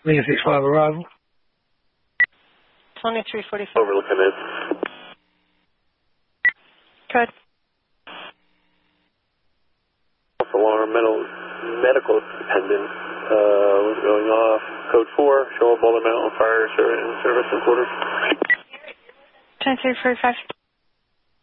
Lima 65 arrival. 2345. Overlooking it. Code. Alarm, medical dependent. Was going off. Code 4, show up Boulder Mountain Fire Service and quarters. 2345.